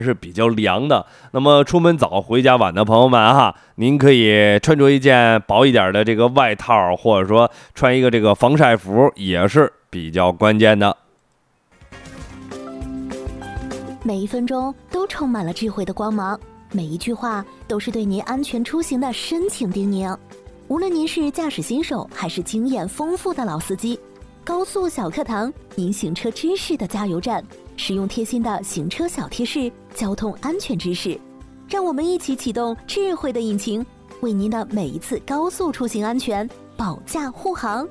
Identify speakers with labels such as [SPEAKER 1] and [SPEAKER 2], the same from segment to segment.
[SPEAKER 1] 是比较凉的。那么出门早回家晚的朋友们哈，您可以穿着一件薄一点的这个外套，或者说穿一个这个防晒服，也是比较关键的。
[SPEAKER 2] 每一分钟都充满了智慧的光芒，每一句话都是对您安全出行的深情叮咛。无论您是驾驶新手还是经验丰富的老司机，高速小课堂，您行车知识的加油站，实用贴心的行车小贴士，交通安全知识，让我们一起启动智慧的引擎，为您的每一次高速出行安全保驾护航。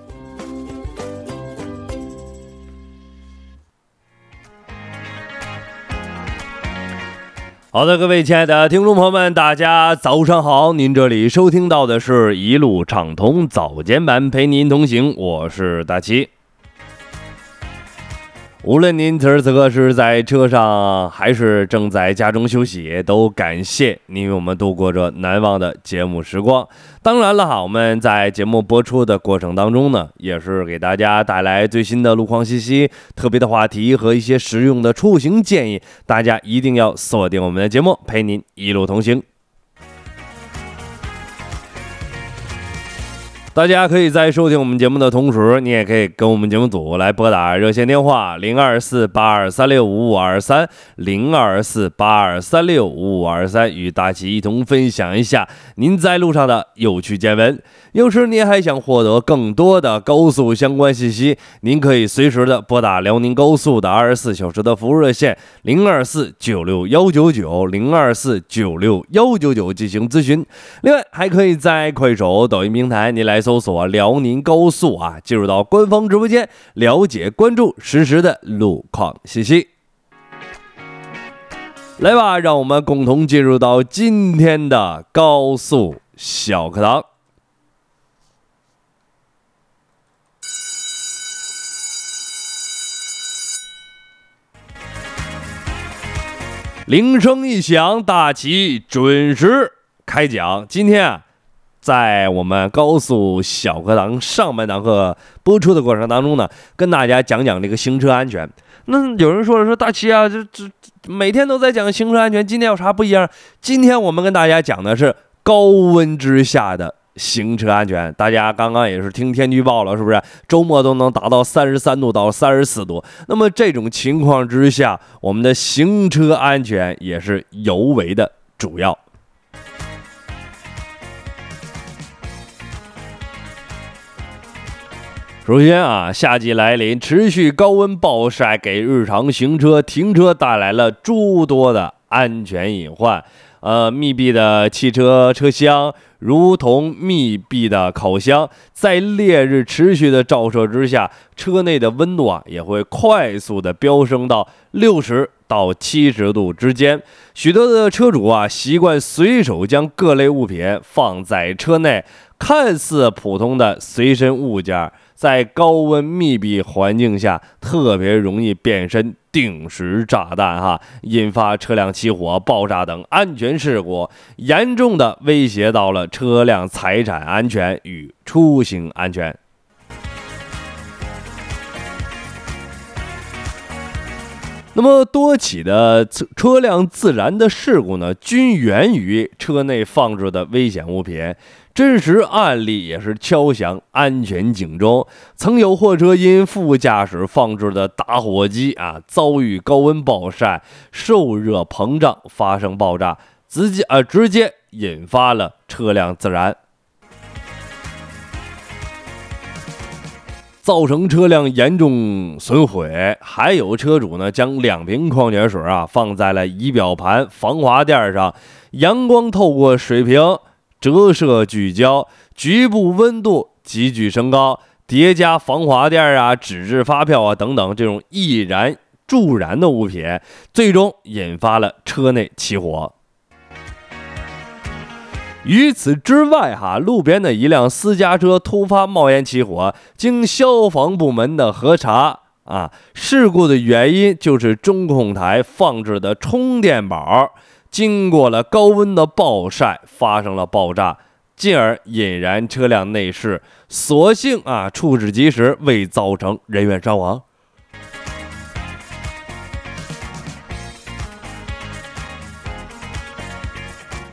[SPEAKER 1] 好的，各位亲爱的听众朋友们，大家早上好！您这里收听到的是一路畅通早间版，陪您同行，我是大齐。无论您此时此刻是在车上还是正在家中休息，都感谢您与我们度过这难忘的节目时光。当然了哈，我们在节目播出的过程当中呢，也是给大家带来最新的路况信息、特别的话题和一些实用的出行建议，大家一定要锁定我们的节目，陪您一路同行。大家可以在收听我们节目的同时，你也可以跟我们节目组来拨打热线电话0248236553 0248236553，与大齐一同分享一下您在路上的有趣见闻。有时您还想获得更多的高速相关信息，您可以随时的拨打辽宁高速的24小时的服务热线02496199 进行咨询。另外还可以在快手、抖音平台您来搜索辽宁高速啊，进入到官方直播间，了解关注实时的路况信息。来吧，让我们共同进入到今天的高速小课堂。铃声一响，大齐准时开讲。今天啊，在我们高速小课堂上半堂课播出的过程当中呢，跟大家讲讲这个行车安全。那有人说大齐啊，这每天都在讲行车安全，今天有啥不一样？今天我们跟大家讲的是高温之下的行车安全。大家刚刚也是听天气预报了，是不是周末都能达到33度到34度？那么这种情况之下，我们的行车安全也是尤为的主要。首先啊，夏季来临，持续高温暴晒给日常行车停车带来了诸多的安全隐患。密闭的汽车车厢如同密闭的烤箱，在烈日持续的照射之下，车内的温度啊也会快速的飙升到60到70度之间。许多的车主啊习惯随手将各类物品放在车内，看似普通的随身物件，在高温密闭环境下特别容易变身定时炸弹哈，引发车辆起火、爆炸等安全事故，严重的威胁到了车辆财产安全与出行安全。那么多起的车辆自燃的事故呢，均源于车内放置的危险物品。真实案例也是敲响安全警钟。曾有货车因副驾驶放置的打火机啊，遭遇高温暴晒，受热膨胀发生爆炸，直接引发了车辆自燃，造成车辆严重损毁。还有车主呢，将2瓶矿泉水啊放在了仪表盘防滑垫上，阳光透过水瓶折射聚焦，局部温度急剧升高，叠加防滑垫啊、纸质发票啊等等这种易燃助燃的物品，最终引发了车内起火。于此之外路边的一辆私家车突发冒烟起火，经消防部门的核查事故的原因就是中控台放置的充电宝经过了高温的暴晒发生了爆炸，进而引燃车辆内饰，所幸处置及时，未造成人员伤亡。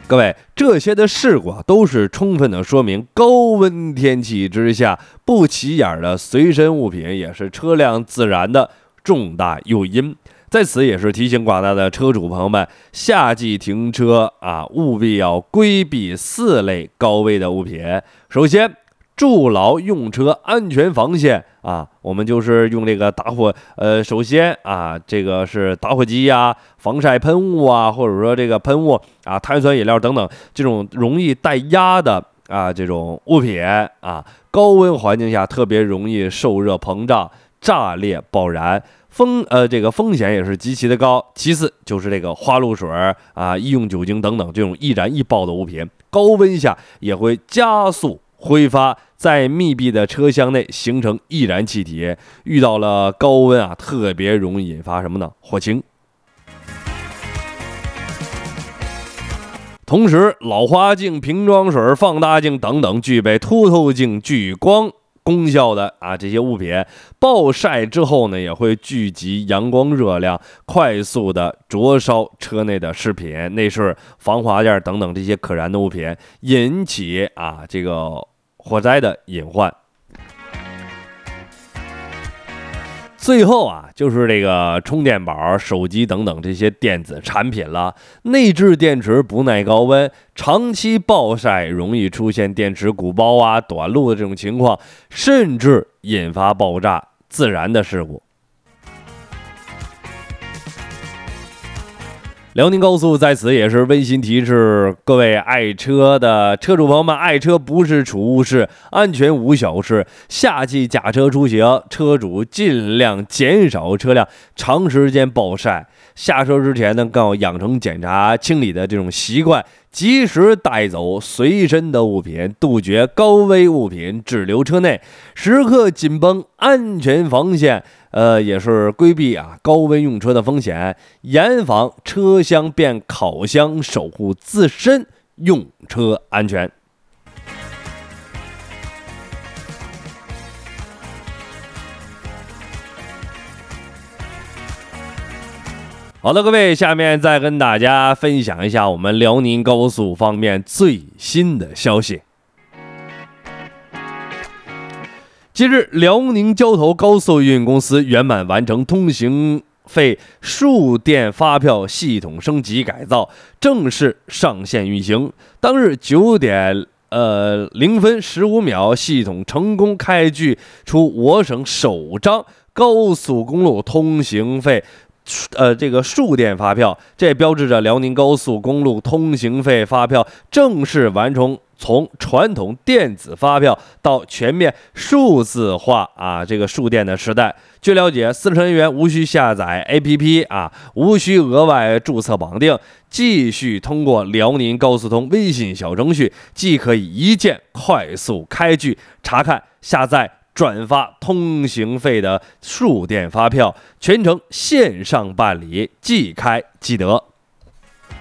[SPEAKER 1] 各位，这些的事故都是充分的说明高温天气之下不起眼的随身物品也是车辆自燃的重大诱因。在此也是提醒广大的车主朋友们，夏季停车务必要规避4类高危的物品。首先，筑牢用车安全防线我们就是用这个打火，首先这个是打火机防晒喷雾或者说这个喷雾碳酸饮料等等这种容易带压的这种物品高温环境下特别容易受热膨胀、炸裂、爆燃。这个风险也是极其的高。其次就是这个花露水医用酒精等等这种易燃易爆的物品，高温下也会加速挥发，在密闭的车厢内形成易燃气体，遇到了高温特别容易引发什么呢？火情。同时，老花镜、瓶装水、放大镜等等具备凸透镜聚光功效的这些物品，暴晒之后呢，也会聚集阳光热量，快速的灼烧车内的饰品、内饰、防滑件等等这些可燃的物品，引起这个火灾的隐患。最后就是这个充电宝、手机等等这些电子产品了。内置电池不耐高温，长期暴晒容易出现电池鼓包短路的这种情况，甚至引发爆炸、自燃的事故。辽宁高速在此也是温馨提示各位爱车的车主朋友们，爱车不是储物室，安全无小事。夏季驾车出行，车主尽量减少车辆长时间暴晒，下车之前呢，更要养成检查清理的这种习惯，及时带走随身的物品，杜绝高危物品滞留车内，时刻紧绷安全防线。也是规避高温用车的风险，严防车厢变烤箱，守护自身用车安全。好的，各位，下面再跟大家分享一下我们辽宁高速方面最新的消息。近日，辽宁交投高速运营公司圆满完成通行费数电发票系统升级改造，正式上线运行。当日9点0分15秒，系统成功开具出我省首张高速公路通行费这个数电发票，这也标志着辽宁高速公路通行费发票正式完成从传统电子发票到全面数字化这个数电的时代。据了解，司乘人员无需下载 APP 无需额外注册绑定，继续通过辽宁高速通微信小程序，既可以一键快速开具查看、下载、转发通行费的数电发票，全程线上办理，即开即得。